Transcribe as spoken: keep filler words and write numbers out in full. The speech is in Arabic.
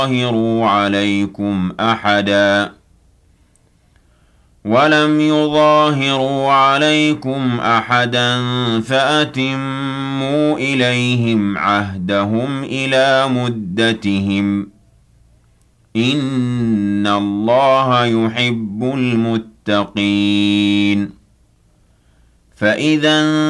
يظاهروا عليكم أحدا ولم يظاهروا عليكم أحدا فأتموا إليهم عهدهم إلى مدتهم إن الله يحب المتقين فإذا